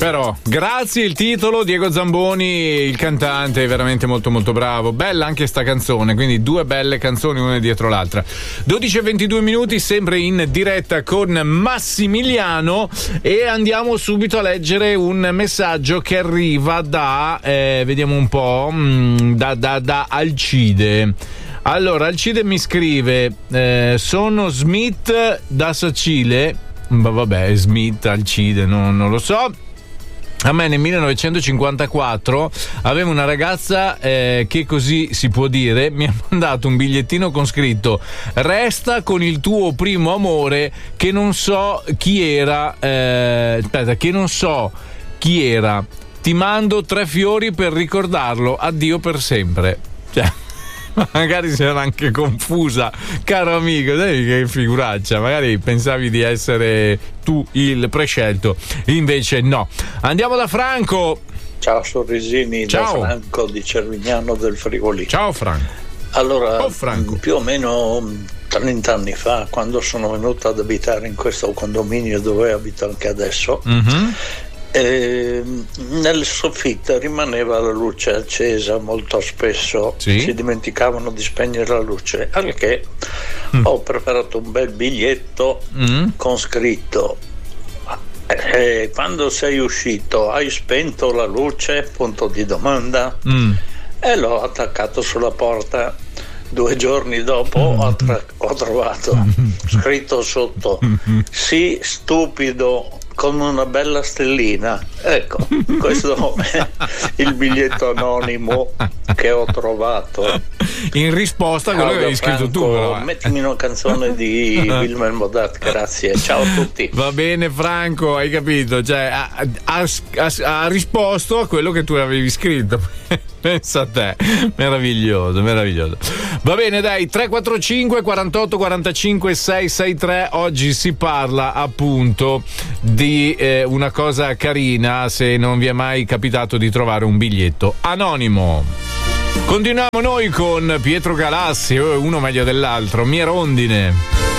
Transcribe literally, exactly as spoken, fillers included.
però, grazie il titolo, Diego Zamboni, il cantante, è veramente molto molto bravo. Bella anche sta canzone, quindi due belle canzoni una dietro l'altra. dodici e ventidue minuti, sempre in diretta con Massimiliano, e andiamo subito a leggere un messaggio che arriva da, eh, vediamo un po', da, da, da Alcide. Allora, Alcide mi scrive, eh, sono Smith da Sacile, ma vabbè, Smith, Alcide, no, non lo so. A me nel millenovecentocinquantaquattro avevo una ragazza eh, che, così si può dire, mi ha mandato un bigliettino con scritto: resta con il tuo primo amore, che non so chi era, eh, aspetta, che non so chi era, ti mando tre fiori per ricordarlo, addio per sempre. Cioè, magari si era anche confusa, caro amico, dai, che figuraccia, magari pensavi di essere tu il prescelto, invece no. Andiamo da Franco. Ciao sorrisini. Ciao. Da Franco di Cervignano del Frigoli. Ciao Franco. Allora, oh, Franco. più o meno trenta anni fa, quando sono venuto ad abitare in questo condominio dove abito anche adesso, mm-hmm. Eh, nelle soffitte rimaneva la luce accesa molto spesso, sì? Si dimenticavano di spegnere la luce, al che mm. ho preparato un bel biglietto mm. con scritto: eh, quando sei uscito hai spento la luce? Punto di domanda. Mm. E l'ho attaccato sulla porta. Due giorni dopo mm. ho, tra- ho trovato mm. scritto sotto: sì, stupido, con una bella stellina. Ecco, questo è il biglietto anonimo che ho trovato. In risposta a quello che avevi scritto tu, però. Mettimi una canzone di Wilmer Modat, grazie. Ciao a tutti. Va bene, Franco, hai capito? Cioè, ha, ha, ha, ha risposto a quello che tu avevi scritto. Pensa a te, meraviglioso, meraviglioso. Va bene, dai, tre quattro cinque quarantotto quarantacinque sei sei tre. Oggi si parla appunto di eh, una cosa carina, se non vi è mai capitato di trovare un biglietto anonimo. Continuiamo noi con Pietro Galassi, uno meglio dell'altro, Mia Rondine.